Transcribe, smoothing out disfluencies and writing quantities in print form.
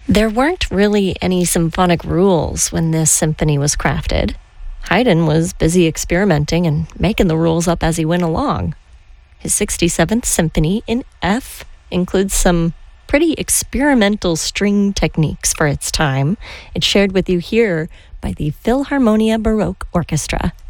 There weren't really any symphonic rules when this symphony was crafted. Haydn was busy experimenting and making the rules up as he went along. His 67th Symphony in F includes some pretty experimental string techniques for its time. It's shared with you here by the Philharmonia Baroque Orchestra.